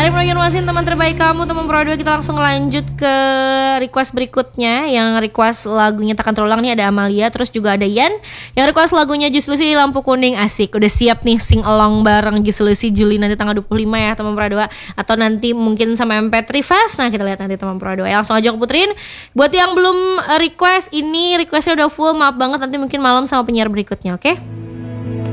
Mari menginformasikan teman terbaik kamu, teman Pro 2. Kita langsung lanjut ke request berikutnya. Yang request lagunya Takkan Terulang nih ada Amalia, terus juga ada Yan. Yang request lagunya Just Lucy Lampu Kuning. Asik, udah siap nih sing along bareng Just Lucy Juli nanti tanggal 25 ya teman Pro 2. Atau nanti mungkin sama MP3 Fast. Nah kita lihat nanti teman Pro 2 ya. Langsung aja aku puterin. Buat yang belum request, ini requestnya udah full, maaf banget, nanti mungkin malam sama penyiar berikutnya, oke?